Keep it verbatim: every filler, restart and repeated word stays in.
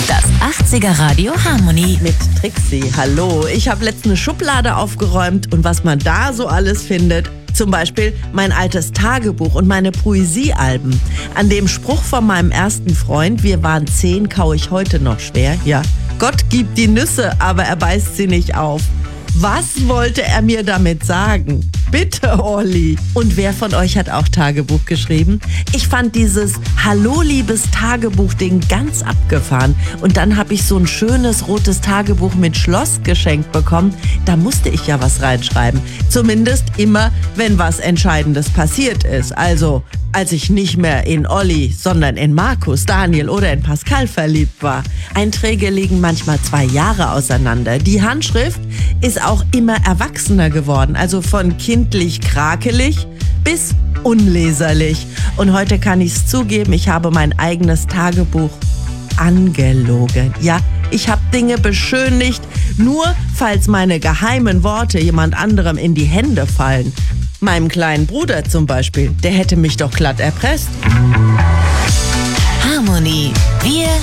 Das achtziger Radio Harmony. Mit Trixie, hallo. Ich habe letztens eine Schublade aufgeräumt und was man da so alles findet. Zum Beispiel mein altes Tagebuch und meine Poesiealben. An dem Spruch von meinem ersten Freund, wir waren zehn, kaue ich heute noch schwer. Ja, Gott gibt die Nüsse, aber er beißt sie nicht auf. Was wollte er mir damit sagen? Bitte, Olli. Und wer von euch hat auch Tagebuch geschrieben? Ich fand dieses Hallo, liebes Tagebuch-Ding ganz abgefahren. Und dann habe ich so ein schönes rotes Tagebuch mit Schloss geschenkt bekommen. Da musste ich ja was reinschreiben. Zumindest immer, wenn was Entscheidendes passiert ist. Also, als ich nicht mehr in Olli, sondern in Markus, Daniel oder in Pascal verliebt war. Einträge liegen manchmal zwei Jahre auseinander. Die Handschrift ist auch immer erwachsener geworden. Also von kindlich krakelig bis unleserlich. Und heute kann ich's zugeben, ich habe mein eigenes Tagebuch angelogen. Ja, ich habe Dinge beschönigt, nur falls meine geheimen Worte jemand anderem in die Hände fallen. Meinem kleinen Bruder zum Beispiel, der hätte mich doch glatt erpresst. Harmony. Wir